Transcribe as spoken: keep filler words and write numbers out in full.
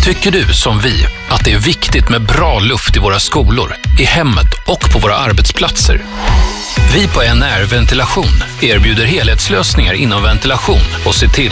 Tycker du som vi att det är viktigt med bra luft i våra skolor, i hemmet och på våra arbetsplatser? Vi på N R Ventilation erbjuder helhetslösningar inom ventilation och ser till